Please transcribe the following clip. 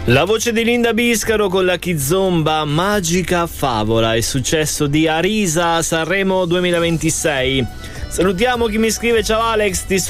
La voce di Linda Biscaro con la Kizomba, Magica Favola, il successo di Arisa, Sanremo 2026. Salutiamo chi mi scrive: ciao Alex, ti